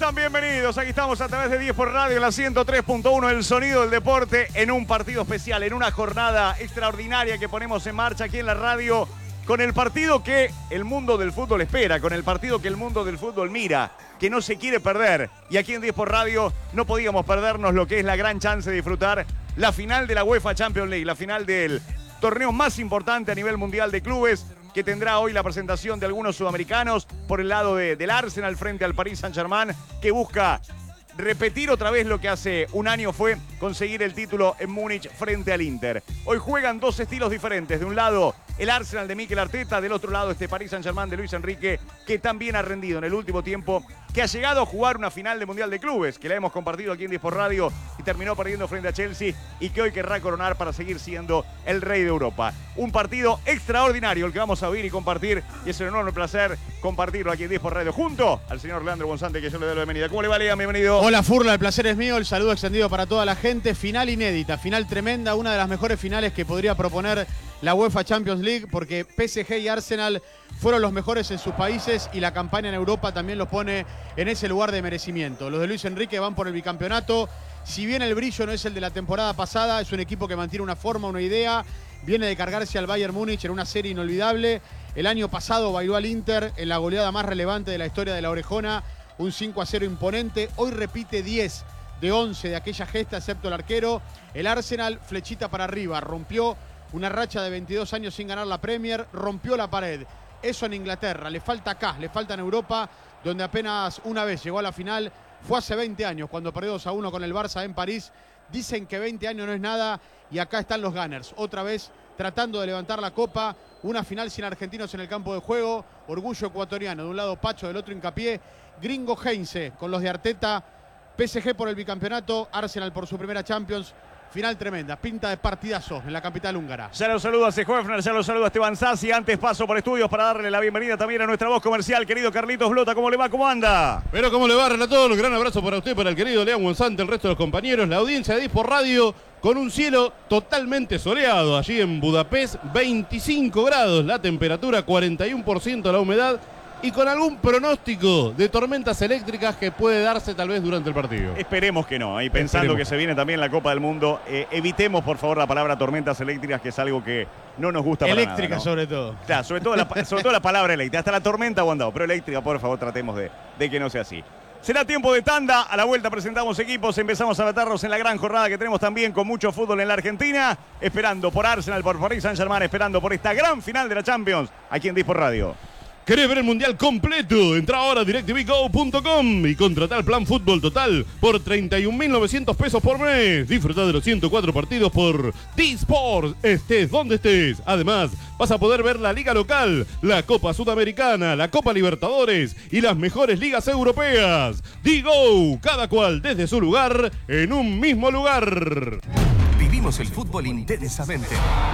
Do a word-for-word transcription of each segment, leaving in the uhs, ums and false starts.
están? Bienvenidos. Aquí estamos a través de diez por Radio, en la ciento tres punto uno, el sonido del deporte, en un partido especial, en una jornada extraordinaria que ponemos en marcha aquí en la radio, con el partido que el mundo del fútbol espera, con el partido que el mundo del fútbol mira, que no se quiere perder. Y aquí en diez por Radio no podíamos perdernos lo que es la gran chance de disfrutar la final de la UEFA Champions League, la final del torneo más importante a nivel mundial de clubes, que tendrá hoy la presentación de algunos sudamericanos por el lado de, del Arsenal frente al Paris Saint-Germain, que busca repetir otra vez lo que hace un año fue conseguir el título en Múnich frente al Inter. Hoy juegan dos estilos diferentes. De un lado, el Arsenal de Mikel Arteta, del otro lado, este Paris Saint-Germain de Luis Enrique, que también ha rendido en el último tiempo, que ha llegado a jugar una final de Mundial de Clubes, que la hemos compartido aquí en diez por Radio y terminó perdiendo frente a Chelsea, y que hoy querrá coronar para seguir siendo el rey de Europa. Un partido extraordinario el que vamos a vivir y compartir, y es un enorme placer compartirlo aquí en diez por Radio junto al señor Leandro Bonzante, que yo le doy la bienvenida. ¿Cómo le va, Lea? Bienvenido. Hola, Furla, el placer es mío, el saludo extendido para toda la gente. Final inédita, final tremenda, una de las mejores finales que podría proponer la UEFA Champions League, porque P S G y Arsenal fueron los mejores en sus países y la campaña en Europa también los pone en ese lugar de merecimiento. Los de Luis Enrique van por el bicampeonato. Si bien el brillo no es el de la temporada pasada, es un equipo que mantiene una forma, una idea. Viene de cargarse al Bayern Múnich en una serie inolvidable. El año pasado bailó al Inter en la goleada más relevante de la historia de la Orejona, un cinco a cero imponente. Hoy repite diez de once de aquella gesta, excepto el arquero. El Arsenal, flechita para arriba, rompió una racha de veintidós años sin ganar la Premier, rompió la pared. Eso en Inglaterra, le falta acá, le falta en Europa, donde apenas una vez llegó a la final. Fue hace veinte años, cuando perdió dos a uno con el Barça en París. Dicen que veinte años no es nada, y acá están los Gunners, otra vez tratando de levantar la copa. Una final sin argentinos en el campo de juego. Orgullo ecuatoriano, de un lado Pacho, del otro Hincapié. Gringo Heinze con los de Arteta. P S G por el bicampeonato, Arsenal por su primera Champions. Final tremenda, pinta de partidazo en la capital húngara. Ya lo saludo a Sehofner, ya lo saludo a Esteban Sassi. Antes paso por estudios para darle la bienvenida también a nuestra voz comercial, querido Carlitos Blota. ¿Cómo le va? ¿Cómo anda? Pero ¿cómo le va, Renato? Un gran abrazo para usted, para el querido Leandro Bonzante, el resto de los compañeros, la audiencia de diez por Radio, con un cielo totalmente soleado allí en Budapest, veinticinco grados la temperatura, cuarenta y uno por ciento la humedad, y con algún pronóstico de tormentas eléctricas que puede darse tal vez durante el partido. Esperemos que no, y pensando Esperemos. que se viene también la Copa del Mundo, eh, evitemos por favor la palabra tormentas eléctricas, que es algo que no nos gusta para eléctrica nada, ¿no? sobre todo. Claro, sobre todo, la, sobre todo la palabra eléctrica, hasta la tormenta aguantado, pero eléctrica, por favor, tratemos de, de que no sea así. Será tiempo de tanda, a la vuelta presentamos equipos, empezamos a meternos en la gran jornada que tenemos también con mucho fútbol en la Argentina, esperando por Arsenal, por Paris Saint-Germain, esperando por esta gran final de la Champions, aquí en diez por Radio. ¿Querés ver el Mundial completo? Entra ahora a directv go punto com y contratá el plan Fútbol Total por treinta y un mil novecientos pesos por mes. Disfrutá de los ciento cuatro partidos por D-Sports, estés donde estés. Además, vas a poder ver la Liga Local, la Copa Sudamericana, la Copa Libertadores y las mejores ligas europeas. D-Go, cada cual desde su lugar, en un mismo lugar. Vivimos el fútbol intensamente.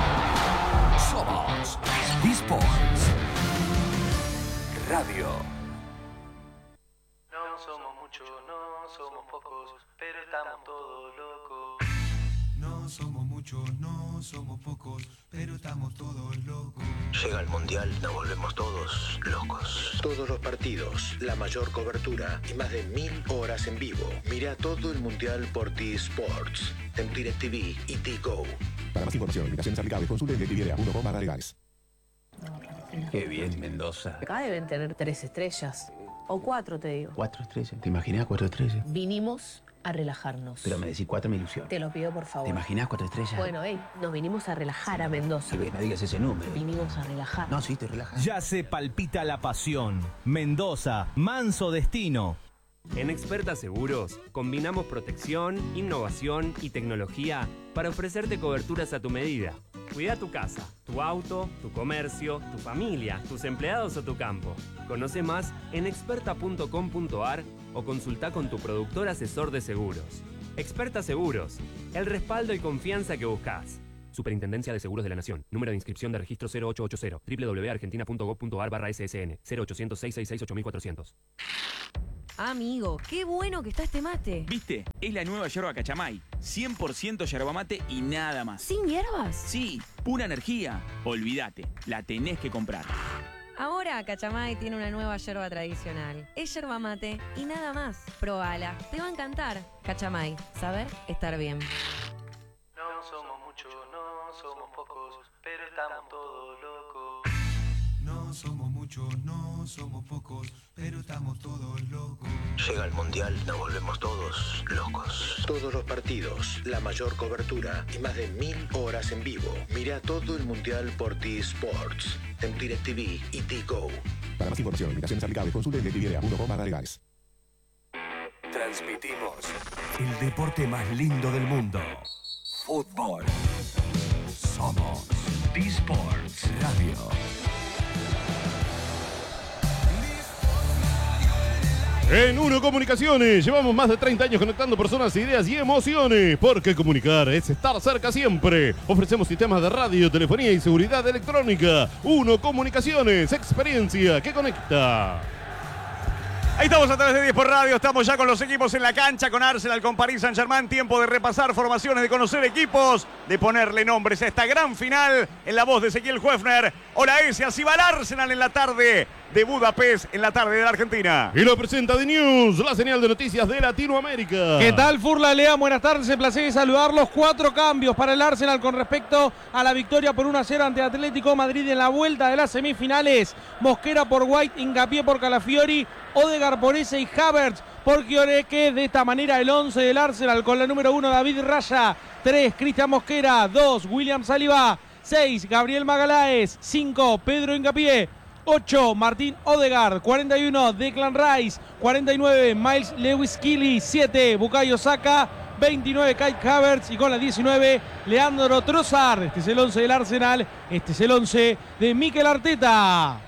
Somos D-Sports Radio. No somos muchos, no somos pocos, pero estamos todos locos. No somos muchos, no somos pocos, pero estamos todos locos. Llega el Mundial, nos volvemos todos locos. Todos los partidos, la mayor cobertura y más de mil horas en vivo. Mira todo el Mundial por D-Sports, en DirecTV y D-Go. Para más información, invitaciones aplicables, consulte en directv punto com barra legales. Qué bien, Mendoza. Acá deben tener tres estrellas. O cuatro, te digo. Cuatro estrellas. ¿Te imaginas cuatro estrellas? Vinimos a relajarnos. Pero me decís cuatro, me ilusión. Te lo pido, por favor. ¿Te imaginas cuatro estrellas? Bueno, hey, nos vinimos a relajar a Mendoza. Que no digas ese número. Vinimos a relajar. No, sí, te relajas. Ya se palpita la pasión. Mendoza, manso destino. En Experta Seguros combinamos protección, innovación y tecnología para ofrecerte coberturas a tu medida. Cuida tu casa, tu auto, tu comercio, tu familia, tus empleados o tu campo. Conoce más en experta punto com punto ar o consulta con tu productor asesor de seguros. Experta Seguros, el respaldo y confianza que buscas. Superintendencia de Seguros de la Nación. Número de inscripción de registro cero ocho ochenta, doble u doble u doble u punto argentina punto gov punto ar barra ese ese ene, cero ochocientos, seiscientos sesenta y seis, ocho mil cuatrocientos. Amigo, qué bueno que está este mate. ¿Viste? Es la nueva yerba Cachamay. cien por ciento yerba mate y nada más. ¿Sin hierbas? Sí, pura energía. Olvídate, la tenés que comprar. Ahora Cachamay tiene una nueva yerba tradicional. Es yerba mate y nada más. Probala, te va a encantar. Cachamay, saber estar bien. No somos muchos, no somos pocos, pero estamos todos locos. No somos muchos, no somos pocos, pero estamos todos locos. Llega el Mundial, nos volvemos todos locos. Todos los partidos, la mayor cobertura y más de mil horas en vivo. Mira todo el Mundial por T-Sports, en DirecTV y T-Go. Para más información y limitaciones aplicables, consulte directv punto com barra legales. Transmitimos el deporte más lindo del mundo. Fútbol. Somos T-Sports Radio. En Uno Comunicaciones llevamos más de treinta años conectando personas, ideas y emociones, porque comunicar es estar cerca siempre. Ofrecemos sistemas de radio, telefonía y seguridad electrónica. Uno Comunicaciones, experiencia que conecta. Ahí estamos a través de diez por Radio, estamos ya con los equipos en la cancha, con Arsenal, con Paris Saint-Germain, tiempo de repasar formaciones, de conocer equipos, de ponerle nombres a esta gran final en la voz de Ezequiel Huefner. Hola S, así va el Arsenal en la tarde de Budapest, en la tarde de la Argentina. Y lo presenta The News, la señal de noticias de Latinoamérica. ¿Qué tal, Furla Lea? Buenas tardes, el placer de saludarlos. Cuatro cambios para el Arsenal con respecto a la victoria por uno a cero ante Atlético Madrid en la vuelta de las semifinales. Mosquera por White, Hincapié por Calafiori, Odegaard por Eze y Havertz por Gyoreke. De esta manera el once del Arsenal con la número uno David Raya, tres Cristian Mosquera, dos William Saliba, seis Gabriel Magaláes, cinco Pedro Hincapié, ocho Martín Odegaard, cuarenta y uno Declan Rice, cuarenta y nueve Miles Lewis-Kelly, siete Bukayo Saka, veintinueve Kai Havertz y con la diecinueve Leandro Trossard. Este es el once del Arsenal, este es el once de Mikel Arteta.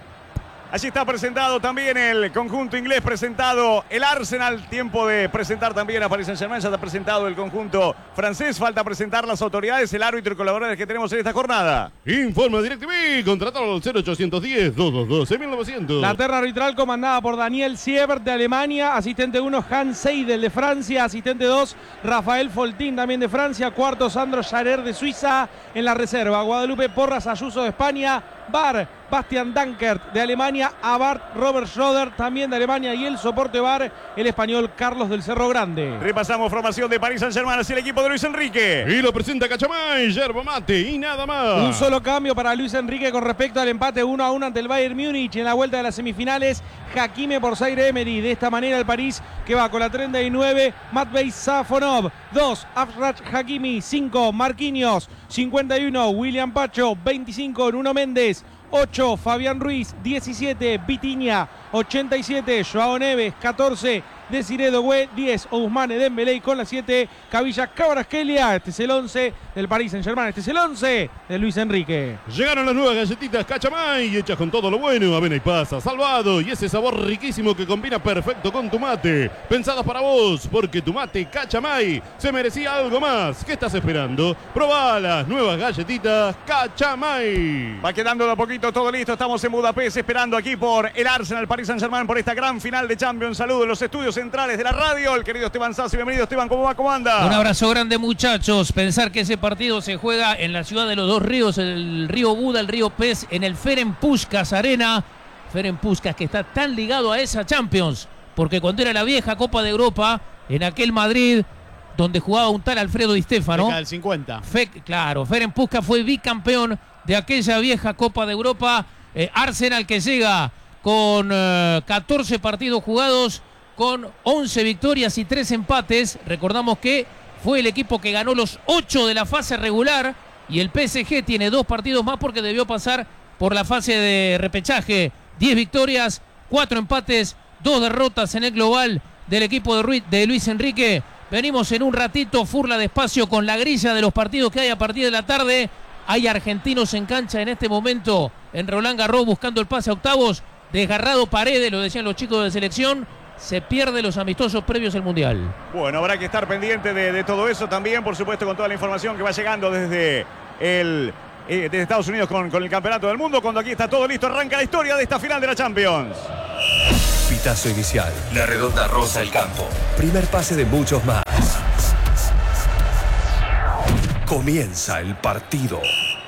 Allí está presentado también el conjunto inglés, presentado el Arsenal. Tiempo de presentar también a Paris Saint-Germain. Ya está presentado el conjunto francés. Falta presentar las autoridades, el árbitro y colaboradores que tenemos en esta jornada. Informa DirecTV, contratado al cero ochocientos diez, doscientos doce, mil novecientos. La terna arbitral comandada por Daniel Siebert de Alemania. Asistente uno, Hans Seidel de Francia. Asistente dos, Rafael Foltín también de Francia. Cuarto, Sandro Jarer de Suiza. En la reserva, Guadalupe Porras Ayuso de España. V A R, Bastian Dankert de Alemania, Abart, Robert Schroeder también de Alemania y el soporte V A R, el español Carlos del Cerro Grande. Repasamos formación de Paris Saint-Germain hacia el equipo de Luis Enrique. Y lo presenta Cachamay, yerba mate y nada más. Un solo cambio para Luis Enrique con respecto al empate uno a uno ante el Bayern Múnich en la vuelta de las semifinales. Hakimi por Zaire Emery. De esta manera el París que va con la treinta y nueve, Matvei Safonov, dos Achraf Hakimi, cinco Marquinhos, cincuenta y uno William Pacho, veinticinco Nuno Méndez, ocho Fabián Ruiz, diecisiete Vitinha, ochenta y siete Joao Neves, catorce Desiré Doué, diez Ousmane Dembélé y con la siete Cavilla Kvaratskhelia. Este es el once del Paris Saint-Germain, este es el once de Luis Enrique. Llegaron las nuevas galletitas Cachamay, hechas con todo lo bueno, avena y pasa, salvado y ese sabor riquísimo que combina perfecto con tu mate. Pensadas para vos, porque tu mate Cachamay se merecía algo más. ¿Qué estás esperando? Probá las nuevas galletitas Cachamay. Va quedando de a poquito todo listo, estamos en Budapest esperando aquí por el Arsenal, Paris Saint-Germain, por esta gran final de Champions. Saludos en los estudios centrales de la radio, el querido Esteban Sassi. Bienvenido, Esteban, ¿cómo va? ¿Cómo anda? Un abrazo grande, muchachos. Pensar que ese partido se juega en la ciudad de los dos ríos, el río Buda, el río Pez, en el Ferencváros Arena. Ferencváros que está tan ligado a esa Champions, porque cuando era la vieja Copa de Europa, en aquel Madrid, donde jugaba un tal Alfredo Di Stéfano. Década del cincuenta. Fe, claro, Ferencváros fue bicampeón de aquella vieja Copa de Europa. Eh, Arsenal que llega con eh, catorce partidos jugados, con once victorias y tres empates. Recordamos que fue el equipo que ganó los ocho de la fase regular y el P S G tiene dos partidos más porque debió pasar por la fase de repechaje. diez victorias, cuatro empates, dos derrotas en el global del equipo de, Ruiz, de Luis Enrique. Venimos en un ratito, Furla despacio con la grilla de los partidos que hay a partir de la tarde. Hay argentinos en cancha en este momento en Roland Garros buscando el pase a octavos. Desgarrado Paredes, lo decían los chicos de selección. Se pierde los amistosos previos al Mundial. Bueno, habrá que estar pendiente de, de todo eso también, por supuesto, con toda la información que va llegando desde, el, eh, desde Estados Unidos con, con el Campeonato del Mundo. Cuando aquí está todo listo, arranca la historia de esta final de la Champions. Pitazo inicial. La redonda roza el campo. Primer pase de muchos más. Comienza el partido.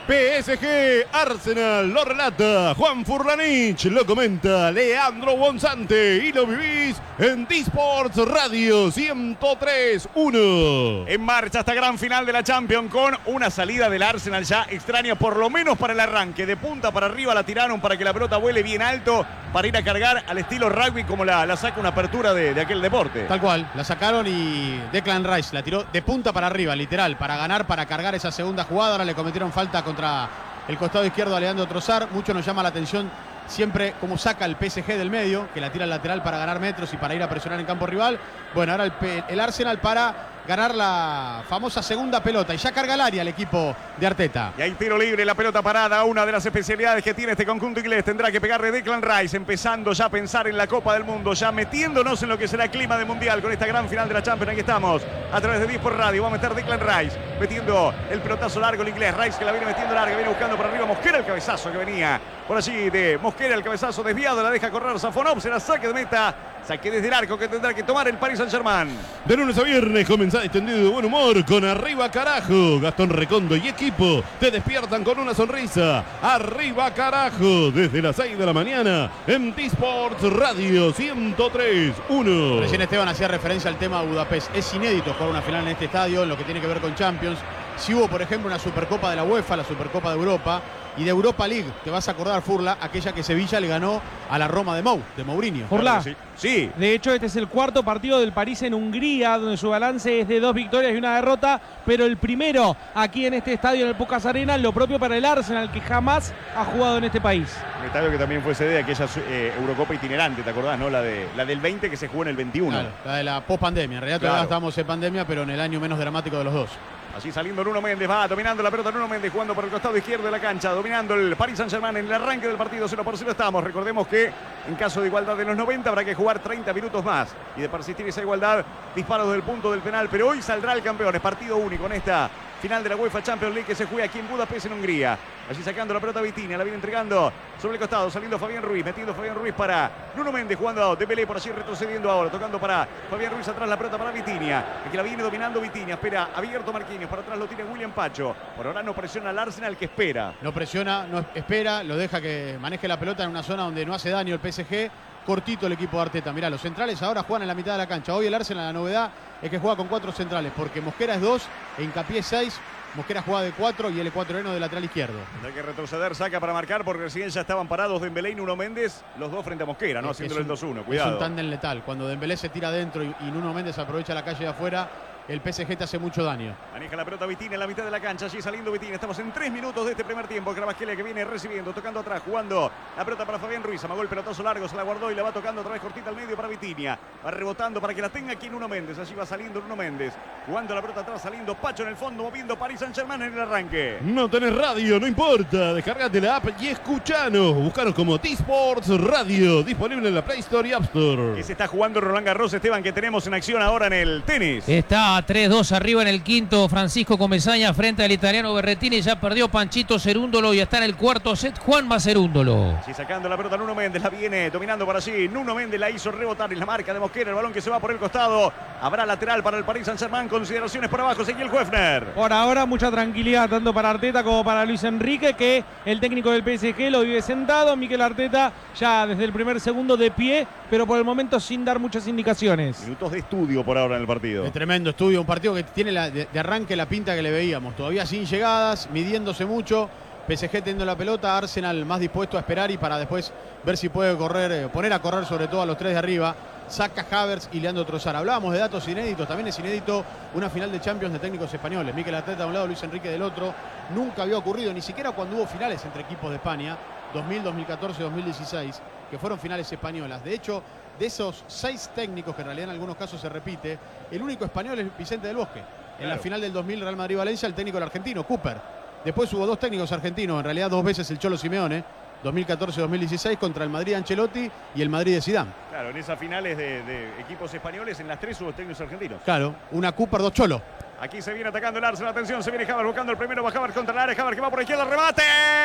P S G Arsenal, lo relata Juan Furlanich, lo comenta Leandro Bonzante y lo vivís en D-Sports Radio ciento tres punto uno. En marcha esta gran final de la Champions con una salida del Arsenal ya extraña, por lo menos para el arranque. De punta para arriba la tiraron para que la pelota vuele bien alto, para ir a cargar al estilo rugby como la, la saca una apertura de, de aquel deporte. Tal cual, la sacaron y Declan Rice la tiró de punta para arriba, literal, para ganar, para cargar esa segunda jugada. Ahora le cometieron falta contra el costado izquierdo a Leandro Trossard. Mucho nos llama la atención siempre cómo saca el P S G del medio, que la tira al lateral para ganar metros y para ir a presionar en campo rival. Bueno, ahora el, el Arsenal para ganar la famosa segunda pelota y ya carga el área el equipo de Arteta. Y hay tiro libre, la pelota parada, una de las especialidades que tiene este conjunto inglés. Tendrá que pegarle Declan Rice, empezando ya a pensar en la Copa del Mundo, ya metiéndonos en lo que será el clima de Mundial con esta gran final de la Champions. Aquí estamos, a través de D-Sport Radio, va a meter Declan Rice, metiendo el pelotazo largo el inglés. Rice que la viene metiendo larga, viene buscando por arriba Mosquera, el cabezazo que venía por allí de Mosquera, el cabezazo desviado, la deja correr Safonov, será saque de meta, saque desde el arco que tendrá que tomar el Paris Saint-Germain. De lunes a viernes comenzá extendido de buen humor con Arriba Carajo. Gastón Recondo y equipo te despiertan con una sonrisa. Arriba Carajo, desde las seis de la mañana en D-Sports Radio ciento tres punto uno. Recién Esteban hacía referencia al tema Budapest. Es inédito jugar una final en este estadio en lo que tiene que ver con Champions. Si hubo, por ejemplo, una Supercopa de la UEFA, la Supercopa de Europa y de Europa League, te vas a acordar, Furla, aquella que Sevilla le ganó a la Roma de Mou, de Mourinho. Furla, sí. sí. De hecho, este es el cuarto partido del París en Hungría, donde su balance es de dos victorias y una derrota, pero el primero aquí en este estadio, en el Pucas Arena, lo propio para el Arsenal, que jamás ha jugado en este país. Un estadio que también fue sede de aquella eh, Eurocopa itinerante, ¿te acordás, no? La, de, la del veinte que se jugó en el veintiuno. Claro, la de la post-pandemia. En realidad claro. todavía estábamos en pandemia, pero en el año menos dramático de los dos. Allí saliendo Nuno Méndez, va dominando la pelota Nuno Méndez, jugando por el costado izquierdo de la cancha, dominando el Paris Saint-Germain en el arranque del partido, cero por cero estamos. Recordemos que en caso de igualdad de los noventa habrá que jugar treinta minutos más. Y de persistir esa igualdad, disparos del punto del penal. Pero hoy saldrá el campeón, es partido único en esta final de la UEFA Champions League que se juega aquí en Budapest, en Hungría. Allí sacando la pelota Vitinha, la viene entregando sobre el costado, saliendo Fabián Ruiz, metiendo Fabián Ruiz para Nuno Méndez, jugando Dembélé por allí, retrocediendo ahora, tocando para Fabián Ruiz, atrás la pelota para Vitinha, aquí la viene dominando Vitinha, espera abierto Marquinhos, para atrás lo tiene William Pacho, por ahora no presiona al Arsenal, que espera. No presiona, no espera, lo deja que maneje la pelota en una zona donde no hace daño el P S G. Cortito el equipo de Arteta. Mirá, los centrales ahora juegan en la mitad de la cancha. Hoy el Arsenal, la novedad es que juega con cuatro centrales, porque Mosquera es dos, e Hincapié es seis. Mosquera juega de cuatro y el ecuatoriano de lateral izquierdo. Hay que retroceder, saca para marcar, porque recién ya estaban parados Dembélé y Nuno Méndez, los dos frente a Mosquera, ¿no? Haciéndole el dos uno, cuidado. Es un tándem letal. Cuando Dembélé se tira adentro y, y Nuno Méndez aprovecha la calle de afuera, el P S G te hace mucho daño. Maneja la pelota Vitinha en la mitad de la cancha, allí saliendo Vitinha. Estamos en tres minutos de este primer tiempo. Gravasquelia que viene recibiendo, tocando atrás, jugando la pelota para Fabián Ruiz. Amagó el pelotazo largo, se la guardó y la va tocando otra vez cortita al medio para Vitinha. Va rebotando para que la tenga aquí Nuno Méndez. Allí va saliendo Nuno Méndez, jugando la pelota atrás, saliendo Pacho en el fondo, moviendo Paris Saint-Germain en el arranque. No tenés radio, no importa. Descargate la app y escuchanos. Buscanos como D-Sports Radio, disponible en la Play Store y App Store. Que se está jugando Roland Garros, Esteban, que tenemos en acción ahora en el tenis. Está tres dos arriba en el quinto Francisco Comesaña frente al italiano Berrettini. Ya perdió Panchito Cerúndolo y está en el cuarto set Juanma Cerúndolo. Sí, sacando la pelota Nuno Méndez, la viene dominando por allí. Nuno Méndez la hizo rebotar en la marca de Mosquera. El balón que se va por el costado. Habrá lateral para el Paris Saint-Germain. Consideraciones por abajo. Ezequiel Höfner. Por ahora mucha tranquilidad tanto para Arteta como para Luis Enrique, que el técnico del P S G lo vive sentado. Mikel Arteta ya desde el primer segundo de pie, pero por el momento sin dar muchas indicaciones. Minutos de estudio por ahora en el partido. Es tremendo estudio. Un partido que tiene la, de, de arranque la pinta que le veíamos. Todavía sin llegadas, midiéndose mucho. P S G teniendo la pelota, Arsenal más dispuesto a esperar y para después ver si puede correr, eh, poner a correr sobre todo a los tres de arriba. Saca Havertz y Leandro Trossard. Hablábamos de datos inéditos, también es inédito una final de Champions de técnicos españoles. Mikel Arteta de un lado, Luis Enrique del otro. Nunca había ocurrido, ni siquiera cuando hubo finales entre equipos de España, dos mil, dos mil catorce, dos mil dieciséis, que fueron finales españolas. De hecho, de esos seis técnicos, que en realidad en algunos casos se repite, el único español es Vicente del Bosque. En la final del dos mil Real Madrid-Valencia, el técnico el argentino, Cooper. Después hubo dos técnicos argentinos, en realidad dos veces el Cholo Simeone, dos mil catorce, dos mil dieciséis, contra el Madrid Ancelotti y el Madrid de Zidane. Claro, en esas finales de, de equipos españoles, en las tres hubo técnicos argentinos. Claro, una Cooper, dos Cholo. Aquí se viene atacando el Arsenal, atención, se viene Havertz buscando el primero, va Havertz contra el área, Havertz que va por la izquierda, remate,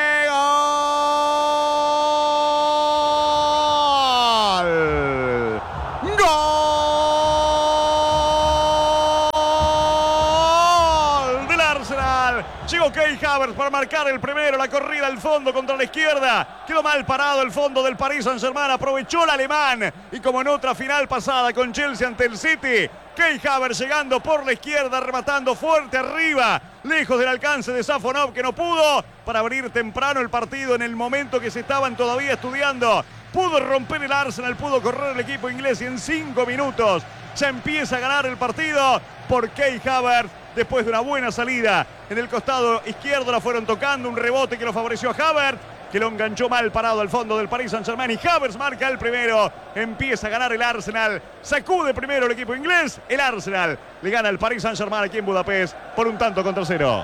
¡gol! ¡Gol! Del Arsenal. Arsenal. Llegó Kai Havertz para marcar el primero. La corrida al fondo contra la izquierda. Quedó mal parado el fondo del Paris Saint-Germain. Aprovechó el alemán. Y como en otra final pasada con Chelsea ante el City, Kai Havertz llegando por la izquierda, rematando fuerte arriba, lejos del alcance de Safonov, que no pudo, para abrir temprano el partido en el momento que se estaban todavía estudiando. Pudo romper el Arsenal, pudo correr el equipo inglés y en cinco minutos ya empieza a ganar el partido por Kai Havertz. Después de una buena salida en el costado izquierdo, la fueron tocando, un rebote que lo favoreció a Havertz, que lo enganchó mal parado al fondo del Paris Saint-Germain, y Havertz marca el primero. Empieza a ganar el Arsenal, sacude primero el equipo inglés. El Arsenal le gana al Paris Saint-Germain aquí en Budapest por un tanto contra cero.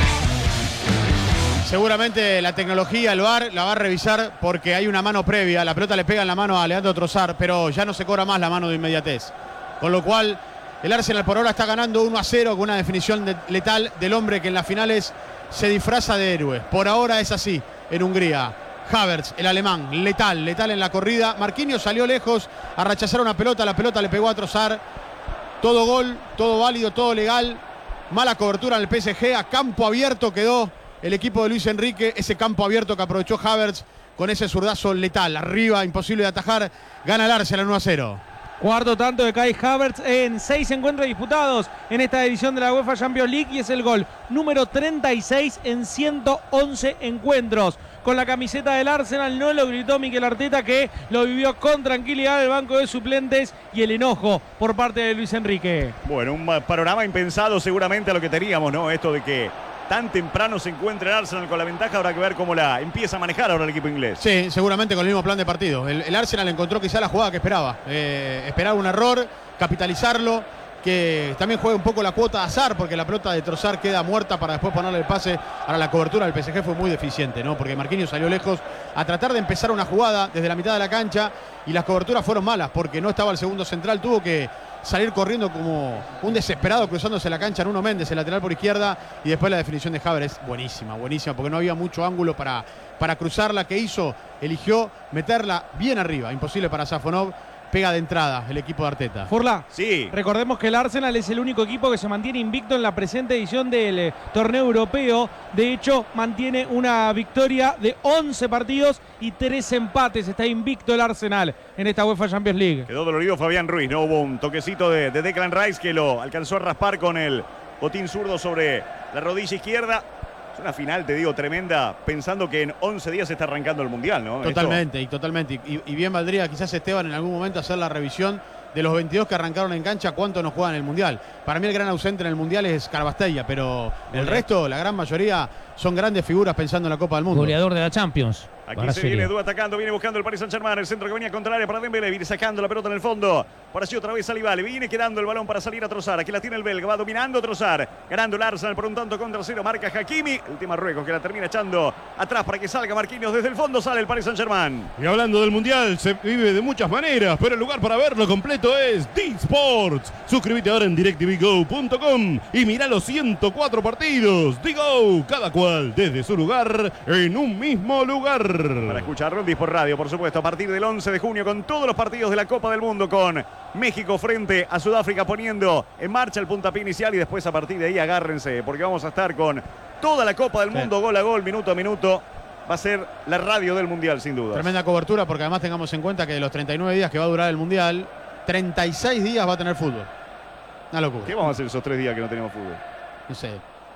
Seguramente la tecnología, el V A R, la va a revisar porque hay una mano previa. La pelota le pega en la mano a Leandro Trossard, pero ya no se cobra más la mano de inmediatez. Con lo cual, el Arsenal por ahora está ganando uno a cero con una definición de, letal del hombre que en las finales se disfraza de héroe. Por ahora es así en Hungría. Havertz, el alemán, letal, letal en la corrida. Marquinhos salió lejos a rechazar una pelota. La pelota le pegó a Trossard. Todo gol, todo válido, todo legal. Mala cobertura en el P S G. A campo abierto quedó el equipo de Luis Enrique. Ese campo abierto que aprovechó Havertz con ese zurdazo letal. Arriba, imposible de atajar. Gana el Arsenal uno a cero. Cuarto tanto de Kai Havertz en seis encuentros disputados en esta edición de la UEFA Champions League, y es el gol número treinta y seis en ciento once encuentros. Con la camiseta del Arsenal no lo gritó Mikel Arteta, que lo vivió con tranquilidad en el banco de suplentes, y el enojo por parte de Luis Enrique. Bueno, un panorama impensado seguramente a lo que teníamos, ¿no? Esto de que tan temprano se encuentra el Arsenal con la ventaja, habrá que ver cómo la empieza a manejar ahora el equipo inglés. Sí, seguramente con el mismo plan de partido. El, el Arsenal encontró quizá la jugada que esperaba. Eh, esperaba un error, capitalizarlo, que también juegue un poco la cuota de azar, porque la pelota de Trossard queda muerta para después ponerle el pase. Ahora la cobertura del P S G fue muy deficiente, ¿no? Porque Marquinhos salió lejos a tratar de empezar una jugada desde la mitad de la cancha y las coberturas fueron malas porque no estaba el segundo central. Tuvo que salir corriendo como un desesperado cruzándose la cancha Nuno Méndez, el lateral por izquierda, y después la definición de Havertz es buenísima, buenísima, porque no había mucho ángulo para, para cruzarla. Que hizo, eligió meterla bien arriba, imposible para Safonov. Pega de entrada el equipo de Arteta. Furla, sí. Recordemos que el Arsenal es el único equipo que se mantiene invicto en la presente edición del eh, torneo europeo. De hecho, mantiene una victoria de once partidos y tres empates. Está invicto el Arsenal en esta UEFA Champions League. Quedó dolorido Fabián Ruiz, ¿no? Hubo un toquecito de, de Declan Rice que lo alcanzó a raspar con el botín zurdo sobre la rodilla izquierda. Es una final, te digo, tremenda, pensando que en once días se está arrancando el Mundial, ¿no? Totalmente, Esto... y totalmente. Y, y bien valdría quizás Esteban en algún momento hacer la revisión de los veintidós que arrancaron en cancha, cuánto nos juegan en el Mundial. Para mí el gran ausente en el Mundial es Carbastella, pero el resto, la gran mayoría, son grandes figuras pensando en la Copa del Mundo. Goleador de la Champions. Aquí se viene Edu atacando, viene buscando el Paris Saint-Germain, el centro que venía contra el área para Dembélé, viene sacando la pelota en el fondo. Por allí otra vez Saliba, le viene quedando el balón para salir a Trossard. Aquí la tiene el belga, va dominando Trossard, ganando el Arsenal por un tanto contra cero, marca Hakimi. El tema Marruecos que la termina echando atrás para que salga Marquinhos. Desde el fondo sale el Paris Saint-Germain. Y hablando del Mundial, se vive de muchas maneras, pero el lugar para verlo completo es D-Sports. Suscríbete ahora en DirecTV Go punto com y mira los ciento cuatro partidos. D-Go, cada cual desde su lugar, en un mismo lugar. Para escucharlo en D-Sport Radio, por supuesto, a partir del once de junio con todos los partidos de la Copa del Mundo, con México frente a Sudáfrica poniendo en marcha el puntapié inicial, y después a partir de ahí agárrense, porque vamos a estar con toda la Copa del Mundo, sí, gol a gol, minuto a minuto. Va a ser la radio del Mundial, sin duda. Tremenda cobertura, porque además tengamos en cuenta que de los treinta y nueve días que va a durar el Mundial, treinta y seis días va a tener fútbol. Una locura. ¿Qué vamos a hacer esos tres días que no tenemos fútbol? No sé.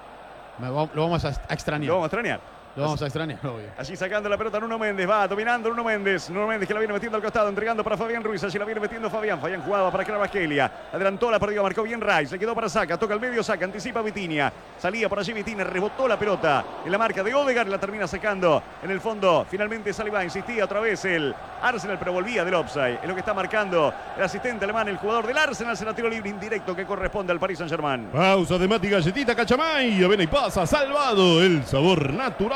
Lo vamos a extrañar. Lo vamos a extrañar. Lo vamos a extrañar, obvio. Allí sacando la pelota Nuno Méndez, va dominando Nuno Méndez. Nuno Méndez que la viene metiendo al costado, entregando para Fabián Ruiz. Allí la viene metiendo Fabián. Fabián jugaba para Kvaratskhelia. Adelantó la perdió, marcó bien Rice. Le quedó para Saka, toca el medio Saka, anticipa Vitinha. Salía por allí Vitinha, rebotó la pelota en la marca de Odegaard y la termina sacando en el fondo. Finalmente Saliba, insistía otra vez el Arsenal, pero volvía del offside. Es lo que está marcando el asistente alemán, el jugador del Arsenal. Se la tiró libre indirecto que corresponde al Paris Saint-Germain. Pausa de Mati Galletita Cachamay. Avena y pasa, salvado el sabor natural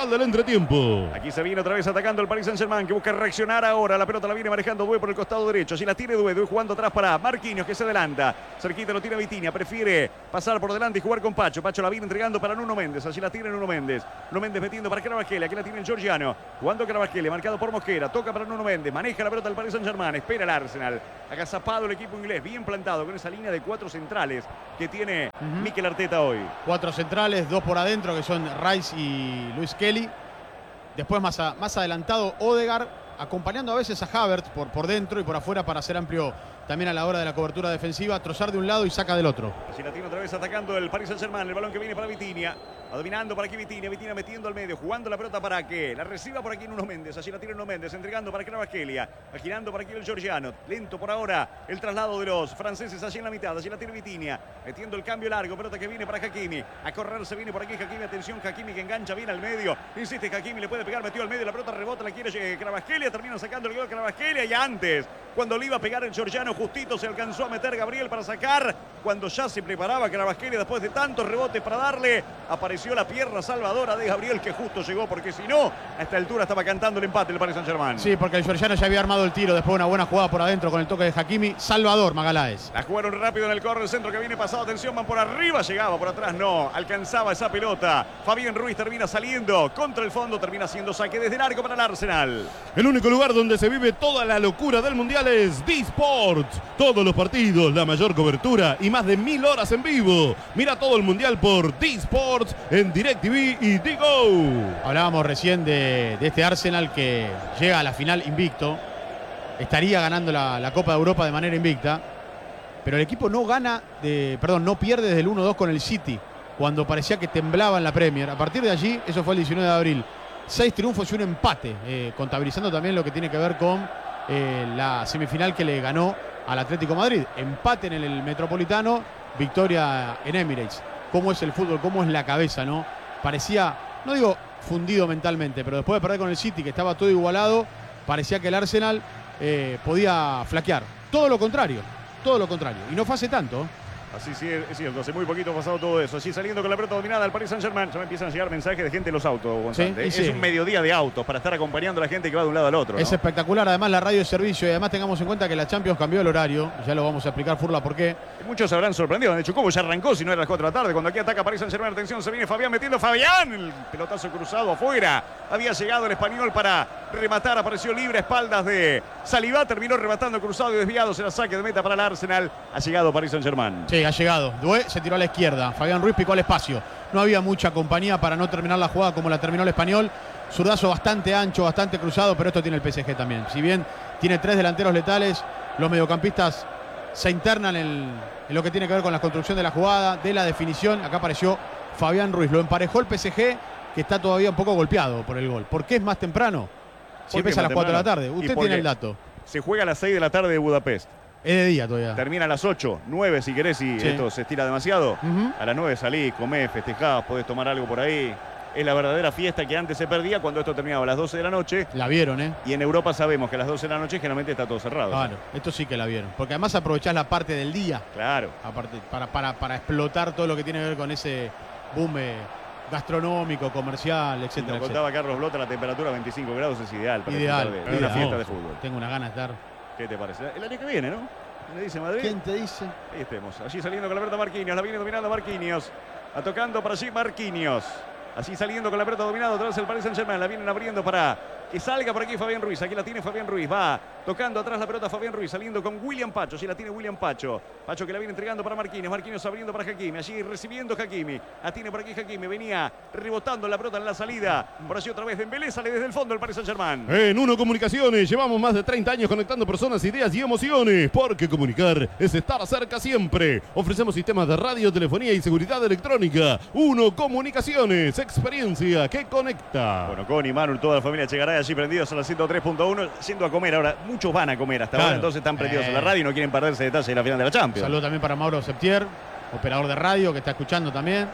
final del entretiempo. Aquí se viene otra vez atacando el Paris Saint-Germain, que busca reaccionar ahora. La pelota la viene manejando Due por el costado derecho. Allí la tiene Due. Due jugando atrás para Marquinhos, que se adelanta. Cerquita lo tiene Vitinha. Prefiere pasar por delante y jugar con Pacho. Pacho la viene entregando para Nuno Méndez. Allí la tiene Nuno Méndez. Nuno Méndez metiendo para Carvajal. Aquí la tiene el georgiano. Jugando Carvajal, marcado por Mosquera. Toca para Nuno Méndez. Maneja la pelota del Paris Saint-Germain. Espera el Arsenal. Agazapado el equipo inglés. Bien plantado con esa línea de cuatro centrales que tiene uh-huh. Mikel Arteta hoy. Cuatro centrales, dos por adentro, que son Rice y Luis Kelly. Después más, a, más adelantado Odegaard, acompañando a veces a Havertz por, por dentro y por afuera para ser amplio también a la hora de la cobertura defensiva. Trozar de un lado y saca del otro. Así la tiene otra vez atacando el Paris Saint-Germain. El balón que viene para Vitinha. Dominando para aquí Vitinha. Vitinha metiendo al medio. Jugando la pelota para que la reciba por aquí Nuno Méndez. Allí la tiene Nuno Méndez. Entregando para Carvajal. Girando para aquí el georgiano. Lento por ahora el traslado de los franceses allí en la mitad. Allí la tiene Vitinha. Metiendo el cambio largo. Pelota que viene para Hakimi. A correr se viene por aquí Hakimi. Atención Hakimi que engancha bien al medio. Insiste Hakimi. Le puede pegar. Metió al medio. La pelota rebota. La quiere Carvajal. Termina sacando el gol Carvajal. Y antes, cuando le iba a pegar el georgiano, justito se alcanzó a meter Gabriel para sacar. Cuando ya se preparaba Carvajal después de tantos rebotes para darle, apareció la pierna salvadora de Gabriel, que justo llegó, porque si no, a esta altura estaba cantando el empate el Paris Saint-Germain. Sí, porque el georgiano ya había armado el tiro después de una buena jugada por adentro con el toque de Hakimi. Salvador Magaláes. La jugaron rápido en el corner, el centro que viene pasado. Atención, van por arriba, llegaba por atrás, no. Alcanzaba esa pelota. Fabián Ruiz termina saliendo contra el fondo, termina haciendo saque desde el arco para el Arsenal. El único lugar donde se vive toda la locura del Mundial es D-Sports. Todos los partidos, la mayor cobertura y más de mil horas en vivo. Mira todo el Mundial por D-Sports en DirecTV y Digo. Hablábamos recién de, de este Arsenal que llega a la final invicto. Estaría ganando la, la Copa de Europa de manera invicta. Pero el equipo no gana, de, perdón, no pierde desde el uno dos con el City, cuando parecía que temblaba en la Premier. A partir de allí, eso fue el diecinueve de abril. Seis triunfos y un empate, eh, contabilizando también lo que tiene que ver con eh, la semifinal que le ganó al Atlético Madrid. Empate en el, el Metropolitano, victoria en Emirates. ¿Cómo es el fútbol? ¿Cómo es la cabeza, no? Parecía, no digo fundido mentalmente, pero después de perder con el City, que estaba todo igualado, parecía que el Arsenal eh, podía flaquear. Todo lo contrario, todo lo contrario. Y no fue hace tanto. Así sí, es cierto, hace muy poquito ha pasado todo eso. Así saliendo con la pelota dominada al Paris Saint-Germain. Ya me empiezan a llegar mensajes de gente en los autos, Gonzalo. Sí, es sí. un mediodía de autos para estar acompañando a la gente que va de un lado al otro, ¿no? Es espectacular, además la radio de servicio. Y además tengamos en cuenta que la Champions cambió el horario. Ya lo vamos a explicar, Furla, por qué. Muchos se habrán sorprendido. Han dicho, ¿cómo ya arrancó si no era las cuatro de la tarde? Cuando aquí ataca Paris Saint-Germain, atención, se viene Fabián metiendo Fabián. El pelotazo cruzado afuera. Había llegado el español para rematar. Apareció libre a espaldas de Saliba. Terminó rematando cruzado y desviado. Será saque de meta para el Arsenal. Ha llegado Paris Saint-Germain. Sí, ha llegado. Due se tiró a la izquierda. Fabián Ruiz picó al espacio. No había mucha compañía para no terminar la jugada como la terminó el español. Zurdazo bastante ancho, bastante cruzado, pero esto tiene el P S G también. Si bien tiene tres delanteros letales, los mediocampistas se internan en, en lo que tiene que ver con la construcción de la jugada, de la definición. Acá apareció Fabián Ruiz. Lo emparejó el P S G, que está todavía un poco golpeado por el gol. ¿Por qué es más temprano? Si empieza a las cuatro de la tarde. Usted tiene el dato. Se juega a las seis de la tarde de Budapest. Es de día todavía. Termina a las ocho, nueve si querés, y sí. esto se estira demasiado. Uh-huh. A las nueve salís, comés, festejás, podés tomar algo por ahí. Es la verdadera fiesta que antes se perdía cuando esto terminaba a las doce de la noche. La vieron, ¿eh? Y en Europa sabemos que a las doce de la noche generalmente está todo cerrado. Claro, ¿sí? Esto sí que la vieron. Porque además aprovechás la parte del día. Claro. Aparte, para, para, para explotar todo lo que tiene que ver con ese boom eh, gastronómico, comercial, etcétera. Nos contaba Carlos Blota, la temperatura veinte-cinco grados es ideal para ideal, de, ideal. una fiesta de fútbol. Tengo una ganas de dar. ¿Qué te parece? El año que viene, ¿no? ¿Le dice Madrid? ¿Quién te dice? Ahí estemos. Allí saliendo con la pelota Marquinhos. La viene dominando Marquinhos. A tocando para allí Marquinhos. Así saliendo con la pelota dominada otra vez el Paris Saint-Germain. La vienen abriendo para que salga por aquí Fabián Ruiz. Aquí la tiene Fabián Ruiz. Va tocando atrás la pelota Fabián Ruiz. Saliendo con William Pacho. Así la tiene William Pacho. Pacho que la viene entregando para Marquinhos. Marquinhos abriendo para Hakimi. Allí recibiendo Hakimi. La tiene por aquí Hakimi. Venía rebotando la pelota en la salida. Por allí otra vez Dembélé. Sale desde el fondo el Paris Saint-Germain. En Uno Comunicaciones llevamos más de treinta años conectando personas, ideas y emociones. Porque comunicar es estar cerca siempre. Ofrecemos sistemas de radio, telefonía y seguridad electrónica. Uno Comunicaciones. Experiencia que conecta. Bueno, Connie, Manu, toda la familia llegará allí prendidos a la ciento tres punto uno, yendo a comer. Ahora, muchos van a comer hasta claro. ahora, entonces están prendidos eh. en la radio y no quieren perderse detalles de la final de la Champions. Saludo también para Mauro Septier, operador de radio, que está escuchando también.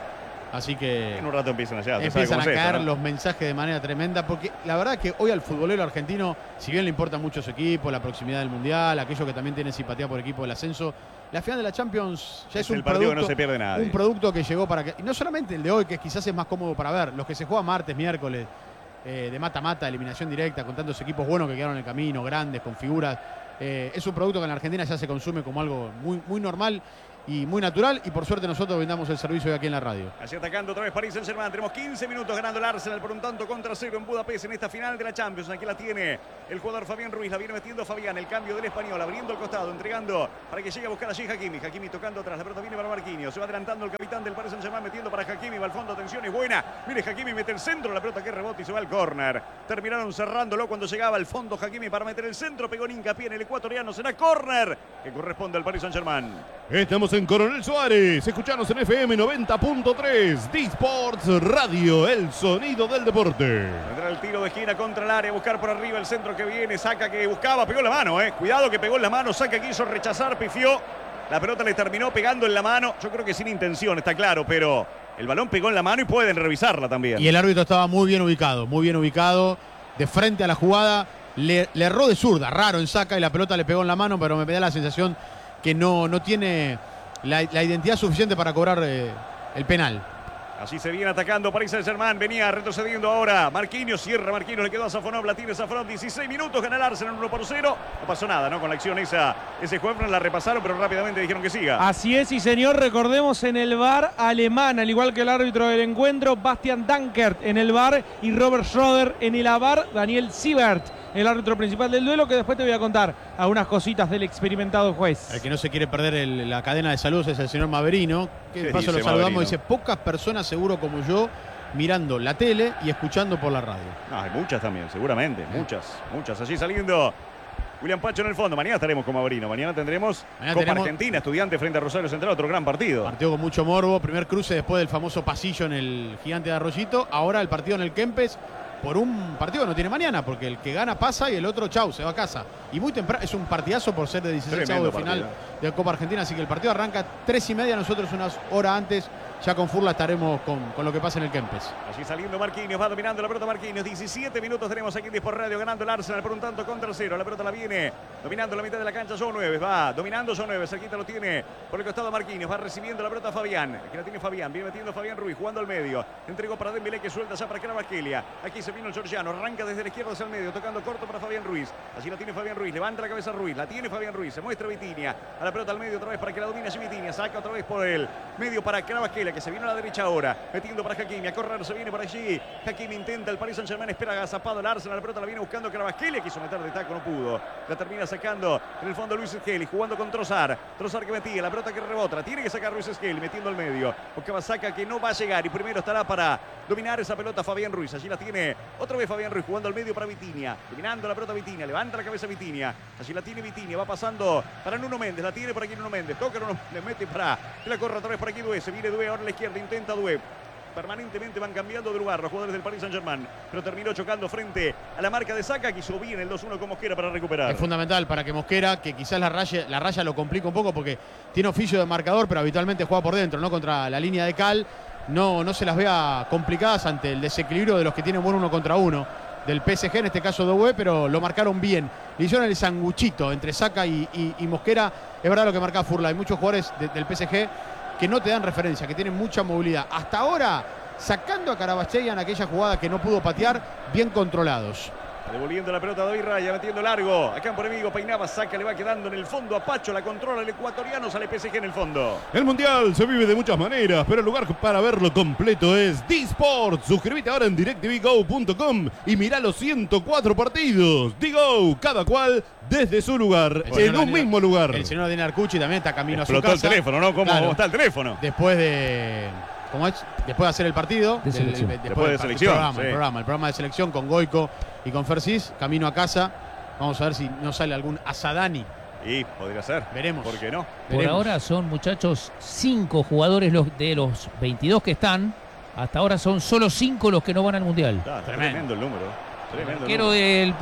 Así que en un rato empiezan allá. empiezan a caer esto, ¿no? los mensajes de manera tremenda, porque la verdad es que hoy al futbolero argentino, si bien le importa mucho su equipo, la proximidad del Mundial, aquellos que también tienen simpatía por el equipo del ascenso, la final de la Champions ya es, Es un el partido producto, que no se pierde nadie. un producto que llegó para que, y no solamente el de hoy, que quizás es más cómodo para ver, los que se juegan martes, miércoles, eh, de mata-mata, eliminación directa, con tantos equipos buenos que quedaron en el camino, grandes, con figuras, eh, es un producto que en la Argentina ya se consume como algo muy, muy normal y muy natural, y por suerte nosotros brindamos el servicio de aquí en la radio. Así atacando otra vez Paris Saint-Germain. Tenemos quince minutos ganando el Arsenal por un tanto contra cero en Budapest en esta final de la Champions. Aquí la tiene el jugador Fabián Ruiz. La viene metiendo Fabián. El cambio del español. Abriendo el costado. Entregando para que llegue a buscar allí Hakimi. Hakimi tocando atrás. La pelota viene para Marquinhos. Se va adelantando el capitán del Paris Saint-Germain. Metiendo para Hakimi. Va al fondo. Atención, es buena. Mire, Hakimi mete el centro. La pelota que rebota y se va al córner. Terminaron cerrándolo cuando llegaba al fondo Hakimi para meter el centro. Pegó en hincapié en el ecuatoriano. Será córner que corresponde al Paris Saint-Germain. Estamos en Coronel Suárez. Escuchanos en F M noventa punto tres. D-Sports Radio, el sonido del deporte. Vendrá el tiro de esquina contra el área. Buscar por arriba el centro que viene. Saca que buscaba. Pegó en la mano, eh. Cuidado que pegó en la mano. Saca que quiso rechazar. Pifió. La pelota le terminó pegando en la mano. Yo creo que sin intención, está claro, pero el balón pegó en la mano y pueden revisarla también. Y el árbitro estaba muy bien ubicado, muy bien ubicado, de frente a la jugada. Le, le erró de zurda, raro en Saca, y la pelota le pegó en la mano, pero me da la sensación que no, no tiene la, la identidad suficiente para cobrar eh, el penal. Así se viene atacando Paris Saint-Germain. Venía retrocediendo ahora Marquinhos. Cierra Marquinhos. Le quedó a Safonov. La tiene Safonov. dieciséis minutos. Gana el Arsenal uno por cero. No pasó nada, ¿no? Con la acción esa. Ese juego la repasaron, pero rápidamente dijeron que siga. Así es, y señor, recordemos en el V A R alemán, al igual que el árbitro del encuentro, Bastian Dankert en el V A R y Robert Schroeder en el A V A R, Daniel Siebert, el árbitro principal del duelo, que después te voy a contar algunas cositas del experimentado juez. El que no se quiere perder el, la cadena de saludos es el señor Maverino, que de paso lo saludamos. Maverino? Dice, pocas personas seguro como yo mirando la tele y escuchando por la radio. No, hay muchas también, seguramente, muchas, muchas. Allí saliendo William Pacho en el fondo. Mañana estaremos con Maverino. Mañana tendremos Mañana Copa tenemos... Argentina, Estudiante frente a Rosario Central, otro gran partido. Partido con mucho morbo, primer cruce después del famoso pasillo en el Gigante de Arroyito. Ahora el partido en el Kempes, por un partido que no tiene mañana, porque el que gana pasa y el otro, chau, se va a casa. Y muy temprano, es un partidazo por ser de dieciséis de final de Copa Argentina, así que el partido arranca tres y media, nosotros unas horas antes, ya con Furla estaremos con, con lo que pasa en el Kempes. Allí saliendo Marquinhos, va dominando la pelota Marquinhos, diecisiete minutos tenemos aquí en Dispor Radio, ganando el Arsenal por un tanto contra cero, la pelota la viene, dominando la mitad de la cancha, João Neves, va, dominando João Neves, cerquita lo tiene por el costado Marquinhos, va recibiendo la pelota Fabián, aquí la tiene Fabián, viene metiendo Fabián Ruiz, jugando al medio, entregó para Dembélé que suelta ya para Kvaratskhelia, aquí se vino el georgiano, arranca desde la izquierda hacia el medio, tocando corto para Fabián Ruiz, allí la tiene Fabián Ruiz, levanta la cabeza Ruiz, la tiene Fabián Ruiz, se muestra Vitinha, a la pelota al medio otra vez para que la domine allí Vitinha, saca otra vez por el medio para Kvaratskhelia que se vino a la derecha ahora, metiendo para Hakimi, a correr, se viene por allí, Hakimi intenta el Paris Saint-Germain, espera agazapado el Arsenal, la pelota la viene buscando Kvaratskhelia, quiso meter de taco, no pudo, la termina sacando en el fondo Luis Skelly, jugando con Trossard, Trossard que metía, la pelota que rebota, la tiene que sacar Luis Skelly, metiendo al medio, buscaba saca que no va a llegar y primero estará para dominar esa pelota Fabián Ruiz, allí la tiene otra vez Fabián Ruiz, jugando al medio para Vitinha, dominando la pelota Vitinha, levanta la cabeza Vitinha, allí la tiene Vitinha, va pasando para Nuno Méndez, la tiene por aquí Nuno Méndez, toca Nuno, le mete para que la corra otra vez por aquí Doué, se viene Doué ahora a la izquierda, intenta Doué. Permanentemente van cambiando de lugar los jugadores del Paris Saint-Germain, pero terminó chocando frente a la marca de Saca, quiso bien el dos uno con Mosquera para recuperar. Es fundamental para que Mosquera, que quizás la raya, la raya lo complica un poco porque tiene oficio de marcador, pero habitualmente juega por dentro, ¿no? Contra la línea de cal, no, no se las vea complicadas ante el desequilibrio de los que tienen buen uno contra uno del P S G, en este caso Doué, pero lo marcaron bien. Le hicieron el sanguchito entre Saca y, y, y Mosquera. Es verdad lo que marcaba Furla, hay muchos jugadores de, del P S G que no te dan referencia, que tienen mucha movilidad. Hasta ahora, sacando a Kvaratskhelia en aquella jugada que no pudo patear, bien controlados. Devolviendo la pelota a David Raya, metiendo largo. A campo enemigo, peinaba, saca, le va quedando en el fondo a Pacho. La controla el ecuatoriano, sale P S G en el fondo. El Mundial se vive de muchas maneras, pero el lugar para verlo completo es D-Sport. Suscríbete ahora en DirecTV Go punto com y mirá los ciento cuatro partidos. D-Go, cada cual desde su lugar, el en un Daniel, mismo lugar. El señor Daniel Arcucci también está camino Explotó a su casa. el teléfono, ¿no? ¿Cómo, claro, ¿Cómo está el teléfono? Después de... ¿Cómo es? Después de hacer el partido, de del, después, después, después de del selección, programa, sí. el programa, el programa de selección con Goico y con Fersis, camino a casa. Vamos a ver si no sale algún Asadani. Y podría ser. Veremos. ¿Por qué no? Por Veremos. ahora son, muchachos, cinco jugadores los, de los veintidós que están. Hasta ahora son solo cinco los que no van al Mundial. Está tremendo. tremendo el número. Tremendo el arquero del,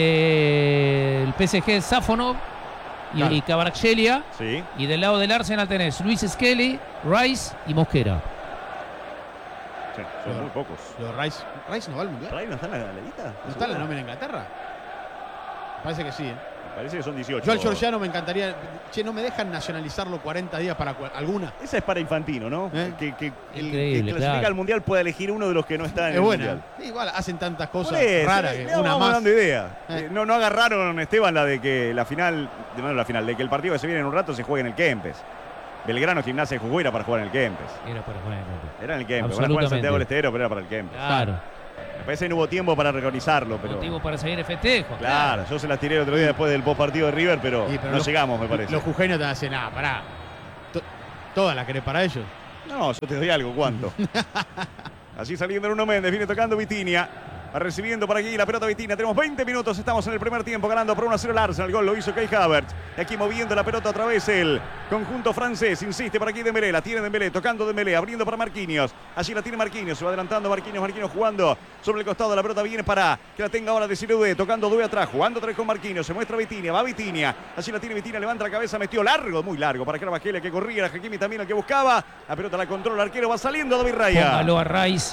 del P S G, Safonov y, claro. y Kvaratskhelia. Sí. Y del lado del Arsenal tenés Luis Skelly, Rice y Mosquera. Sí, son Lo- muy pocos. Lo de Rice, ¿Rice no va al mundial? ¿Rice no está en la lista? ¿No está en la nómina de Inglaterra? Parece que sí, ¿eh? Parece que son dieciocho. Yo al georgiano me encantaría. Che, ¿no me dejan nacionalizarlo cuarenta días para cual- alguna? Esa es para Infantino, ¿no? ¿Eh? Que, que el Increíble, que clasifica claro. al mundial pueda elegir uno de los que no está en Es el buena. mundial. Sí, igual hacen tantas Por cosas eso, raras le- que le una vamos más. dando idea. Eh. Eh, No, no agarraron, Esteban, la de que la final, de- no la final, de que el partido que se viene en un rato se juegue en el Kempes. Belgrano, Gimnasia de Jujuy era para jugar en el Kempes. Era para jugar en el Kempes. Era en el Kempes. Van a jugar en Santiago del Estero, pero era para el Kempes. Claro. Me parece que no hubo tiempo para organizarlo, pero. Motivo para seguir el festejo. Claro, yo se las tiré el otro día después del post partido de River, pero, Sí, pero no los- llegamos, me parece. Los jujeños te hacen, nada, pará. To- Toda la querés para ellos. No, yo te doy algo, ¿cuánto? Así saliendo Bruno Méndez, viene tocando Vitinha. Va recibiendo por aquí la pelota Vitinha. Tenemos veinte minutos, estamos en el primer tiempo ganando por uno a cero el Arsenal. El gol lo hizo Kai Havertz. Y aquí moviendo la pelota otra vez el conjunto francés. Insiste por aquí Dembélé, la tiene Dembélé, tocando Dembélé, abriendo para Marquinhos. Allí la tiene Marquinhos, se va adelantando Marquinhos, Marquinhos jugando sobre el costado. La pelota viene para que la tenga ahora de Due, tocando Due atrás, jugando otra vez con Marquinhos. Se muestra Vitinha, va Vitinha. Allí la tiene Vitinha, levanta la cabeza, metió largo, muy largo para Carvajal que corría. Hakimi también el que buscaba. La pelota la controla el arquero, va saliendo David Raya. Póngalo a Rice.